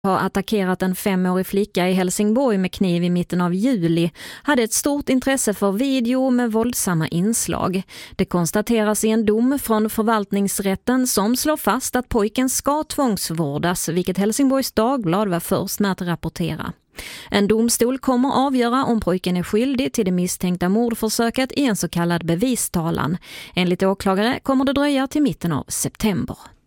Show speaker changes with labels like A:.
A: har attackerat en 5-årig flicka i Helsingborg med kniv i mitten av juli hade ett stort intresse för video med våldsamma inslag. Det konstateras i en dom från förvaltningsrätten som slår fast att pojken ska tvångsvårdas, vilket Helsingborgs Dagblad var först med att rapportera. En domstol kommer avgöra om pojken är skyldig till det misstänkta mordförsöket i en så kallad bevistalan. Enligt åklagare kommer det dröja till mitten av september.